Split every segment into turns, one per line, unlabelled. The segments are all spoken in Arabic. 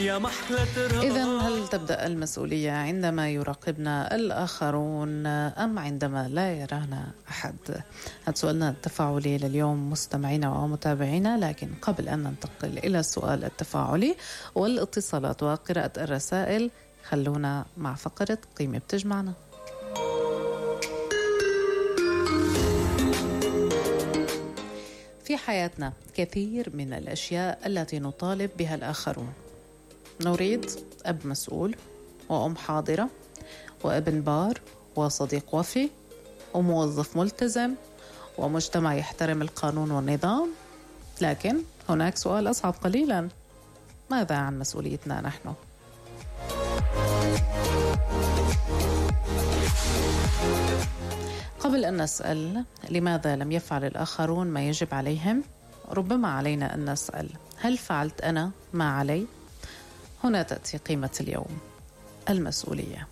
إذن هل تبدأ المسؤولية عندما يراقبنا الآخرون أم عندما لا يرانا أحد؟ هذا سؤالنا التفاعلي لليوم مستمعينا ومتابعينا، لكن قبل أن ننتقل إلى السؤال التفاعلي والاتصالات وقراءة الرسائل خلونا مع فقرة قيمة بتجمعنا. في حياتنا كثير من الأشياء التي نطالب بها الآخرون. نريد أب مسؤول وأم حاضرة وابن بار وصديق وفي وموظف ملتزم ومجتمع يحترم القانون والنظام، لكن هناك سؤال أصعب قليلا: ماذا عن مسؤوليتنا نحن؟ قبل أن نسأل لماذا لم يفعل الآخرون ما يجب عليهم، ربما علينا أن نسأل: هل فعلت أنا ما علي؟ هنا تأتي قيمة اليوم، المسؤولية.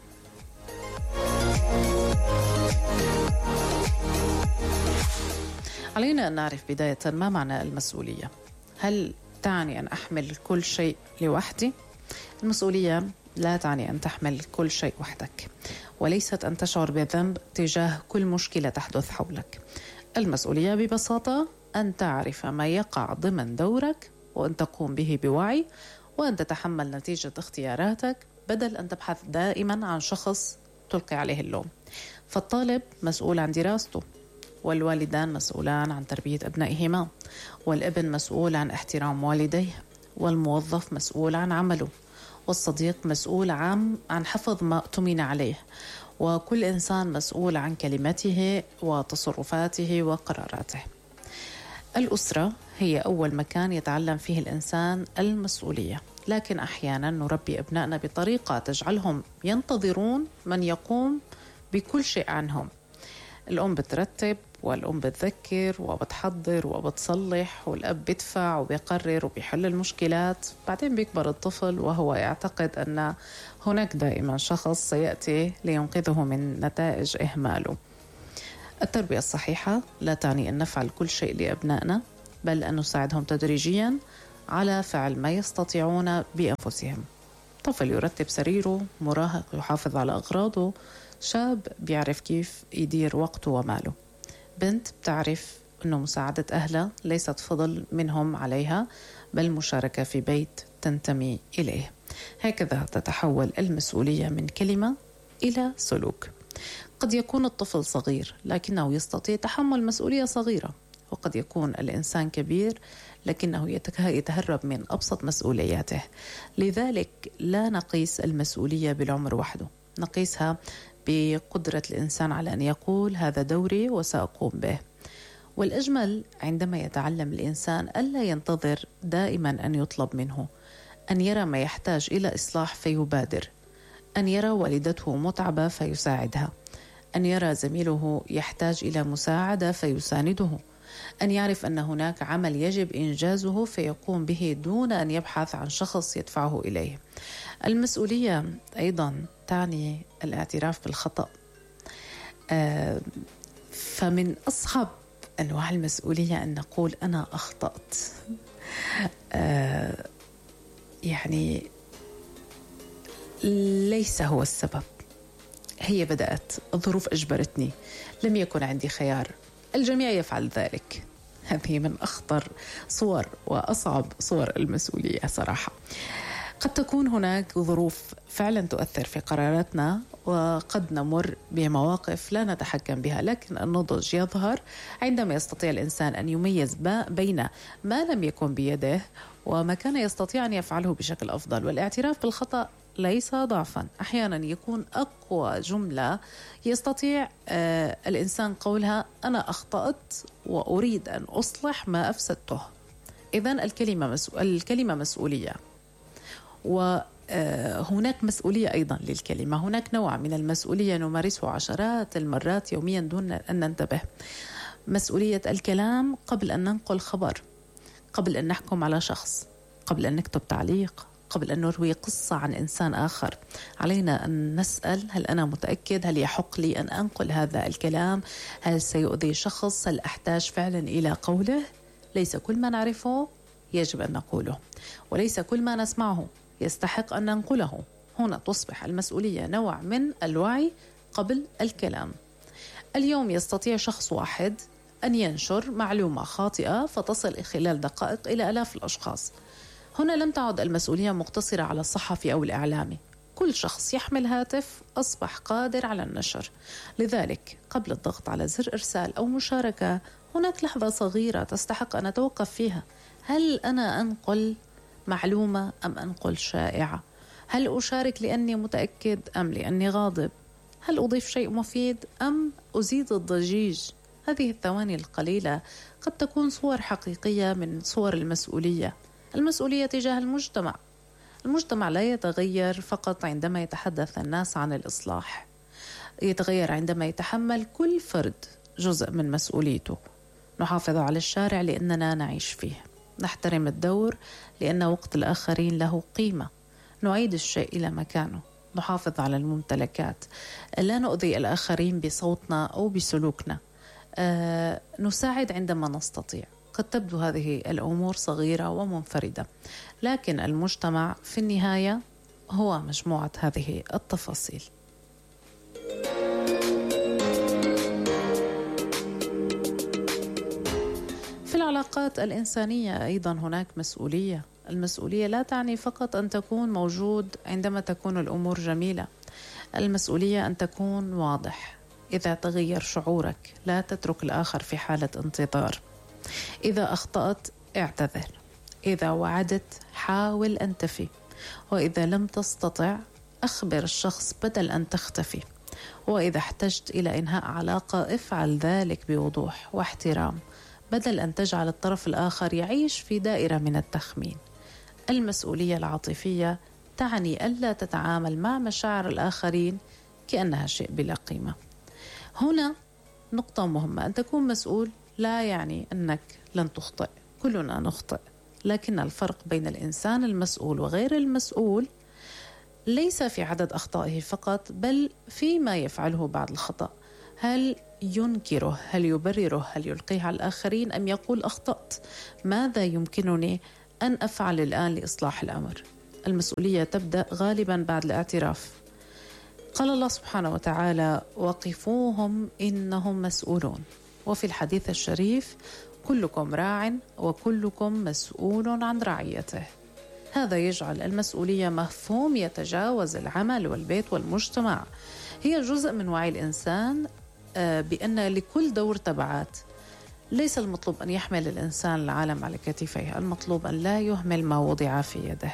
علينا أن نعرف بداية ما معنى المسؤولية. هل تعني أن أحمل كل شيء لوحدي؟ المسؤولية لا تعني أن تحمل كل شيء وحدك، وليست أن تشعر بالذنب تجاه كل مشكلة تحدث حولك. المسؤولية ببساطة أن تعرف ما يقع ضمن دورك وأن تقوم به بوعي، وأن تتحمل نتيجة اختياراتك بدل أن تبحث دائما عن شخص تلقي عليه اللوم. فالطالب مسؤول عن دراسته، والوالدان مسؤولان عن تربية أبنائهما، والابن مسؤول عن احترام والديه، والموظف مسؤول عن عمله، والصديق مسؤول عن حفظ ما اؤتمن عليه، وكل إنسان مسؤول عن كلمته وتصرفاته وقراراته. الأسرة هي أول مكان يتعلم فيه الإنسان المسؤولية، لكن أحيانا نربي أبنائنا بطريقة تجعلهم ينتظرون من يقوم بكل شيء عنهم. الأم بترتب، والأم بتذكر وبتحضر وبتصلح، والأب بيدفع وبيقرر وبيحل المشكلات. بعدين بيكبر الطفل وهو يعتقد أن هناك دائما شخص سيأتي لينقذه من نتائج إهماله. التربية الصحيحة لا تعني أن نفعل كل شيء لأبنائنا، بل أن نساعدهم تدريجيا على فعل ما يستطيعون بأنفسهم. طفل يرتب سريره، مراهق يحافظ على أغراضه، شاب بيعرف كيف يدير وقته وماله، بنت بتعرف أنه مساعدة أهلها ليست فضل منهم عليها، بل مشاركة في بيت تنتمي إليه. هكذا تتحول المسؤولية من كلمة إلى سلوك. قد يكون الطفل صغير لكنه يستطيع تحمل مسؤولية صغيرة، وقد يكون الإنسان كبير لكنه يتهرب من أبسط مسؤولياته. لذلك لا نقيس المسؤولية بالعمر وحده، نقيسها بقدرة الإنسان على أن يقول هذا دوري وسأقوم به. والأجمل عندما يتعلم الإنسان ألا ينتظر دائما أن يطلب منه، أن يرى ما يحتاج إلى إصلاح فيبادر، أن يرى والدته متعبة فيساعدها، أن يرى زميله يحتاج إلى مساعدة فيسانده، أن يعرف أن هناك عمل يجب إنجازه فيقوم به دون أن يبحث عن شخص يدفعه إليه. المسؤولية أيضا تعني الاعتراف بالخطأ. فمن أصعب أنواع المسؤولية أن نقول أنا أخطأت. يعني ليس هو السبب، هي بدأت، الظروف أجبرتني، لم يكن عندي خيار، الجميع يفعل ذلك. هذه من أخطر صور وأصعب صور المسؤولية صراحة. قد تكون هناك ظروف فعلا تؤثر في قراراتنا، وقد نمر بمواقف لا نتحكم بها، لكن النضج يظهر عندما يستطيع الإنسان أن يميز بين ما لم يكن بيده وما كان يستطيع أن يفعله بشكل أفضل. والاعتراف بالخطأ ليس ضعفا، أحيانا يكون أقوى جملة يستطيع الإنسان قولها: أنا أخطأت وأريد أن أصلح ما أفسدته. إذن الكلمة مسؤولية، وهناك مسؤولية أيضا للكلمة. هناك نوع من المسؤولية نمارسه عشرات المرات يوميا دون أن ننتبه. مسؤولية الكلام قبل أن ننقل خبر، قبل أن نحكم على شخص، قبل أن نكتب تعليق، قبل أن نروي قصة عن إنسان آخر. علينا أن نسأل: هل أنا متأكد؟ هل يحق لي أن أنقل هذا الكلام؟ هل سيؤذي شخص؟ هل أحتاج فعلا إلى قوله؟ ليس كل ما نعرفه يجب أن نقوله، وليس كل ما نسمعه يستحق أن ننقله. هنا تصبح المسؤولية نوع من الوعي قبل الكلام. اليوم يستطيع شخص واحد أن ينشر معلومة خاطئة فتصل خلال دقائق إلى آلاف الأشخاص. هنا لم تعد المسؤولية مقتصرة على الصحفي أو الإعلامي، كل شخص يحمل هاتف أصبح قادر على النشر. لذلك قبل الضغط على زر إرسال أو مشاركة هناك لحظة صغيرة تستحق أن أتوقف فيها. هل أنا أنقل معلومة أم أنقل شائعة؟ هل أشارك لأني متأكد أم لأني غاضب؟ هل أضيف شيء مفيد أم أزيد الضجيج؟ هذه الثواني القليلة قد تكون صور حقيقية من صور المسؤولية. المسؤولية تجاه المجتمع. المجتمع لا يتغير فقط عندما يتحدث الناس عن الإصلاح، يتغير عندما يتحمل كل فرد جزء من مسؤوليته. نحافظ على الشارع لأننا نعيش فيه، نحترم الدور لأن وقت الآخرين له قيمة، نعيد الشيء إلى مكانه، نحافظ على الممتلكات، لا نؤذي الآخرين بصوتنا أو بسلوكنا، نساعد عندما نستطيع. قد تبدو هذه الأمور صغيرة ومنفردة، لكن المجتمع في النهاية هو مجموعة هذه التفاصيل. في العلاقات الإنسانية أيضا هناك مسؤولية. المسؤولية لا تعني فقط أن تكون موجود عندما تكون الأمور جميلة. المسؤولية أن تكون واضح. إذا تغير شعورك لا تترك الآخر في حالة انتظار. إذا أخطأت اعتذر. إذا وعدت حاول أن تفي. وإذا لم تستطع أخبر الشخص بدل أن تختفي. وإذا احتجت إلى إنهاء علاقة افعل ذلك بوضوح واحترام بدل أن تجعل الطرف الآخر يعيش في دائرة من التخمين. المسؤولية العاطفية تعني ألا تتعامل مع مشاعر الآخرين كأنها شيء بلا قيمة. هنا نقطة مهمة، أن تكون مسؤول لا يعني أنك لن تخطئ، كلنا نخطئ، لكن الفرق بين الإنسان المسؤول وغير المسؤول ليس في عدد أخطائه فقط، بل فيما يفعله بعد الخطأ. هل ينكره؟ هل يبرره؟ هل يلقيه على الآخرين؟ أم يقول أخطأت؟ ماذا يمكنني أن أفعل الآن لإصلاح الأمر؟ المسؤولية تبدأ غالبا بعد الاعتراف. قال الله سبحانه وتعالى: وقفوهم إنهم مسؤولون. وفي الحديث الشريف: كلكم راع وكلكم مسؤول عن رعيته. هذا يجعل المسؤولية مفهوم يتجاوز العمل والبيت والمجتمع. هي جزء من وعي الإنسان بأن لكل دور تبعات. ليس المطلوب أن يحمل الإنسان العالم على كتفيه، المطلوب أن لا يهمل ما وضع في يده.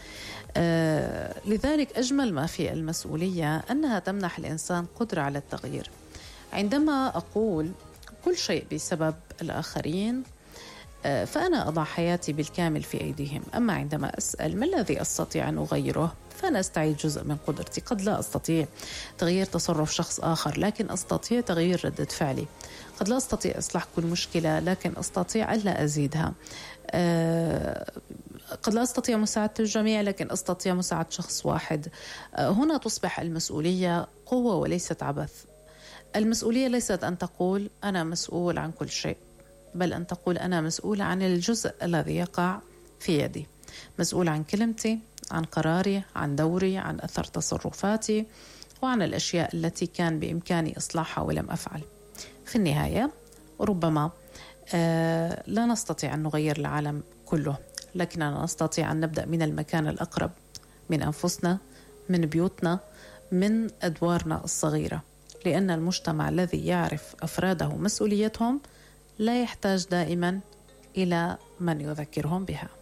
لذلك أجمل ما في المسؤولية أنها تمنح الإنسان قدرة على التغيير. عندما أقول كل شيء بسبب الآخرين فأنا أضع حياتي بالكامل في أيديهم. أما عندما أسأل ما الذي أستطيع أن أغيره فأنا أستعيد جزء من قدرتي. قد لا أستطيع تغيير تصرف شخص آخر، لكن أستطيع تغيير ردة فعلي. قد لا أستطيع إصلاح كل مشكلة، لكن أستطيع ألا أزيدها. قد لا أستطيع مساعدة الجميع، لكن أستطيع مساعدة شخص واحد. هنا تصبح المسؤولية قوة وليست عبث. المسؤولية ليست أن تقول أنا مسؤول عن كل شيء، بل أن تقول أنا مسؤول عن الجزء الذي يقع في يدي، مسؤول عن كلمتي، عن قراري، عن دوري، عن أثر تصرفاتي، وعن الأشياء التي كان بإمكاني إصلاحها ولم أفعل. في النهاية ربما لا نستطيع أن نغير العالم كله، لكننا نستطيع أن نبدأ من المكان الأقرب، من أنفسنا، من بيوتنا، من أدوارنا الصغيرة. لأن المجتمع الذي يعرف أفراده مسؤوليتهم لا يحتاج دائما إلى من يذكرهم بها.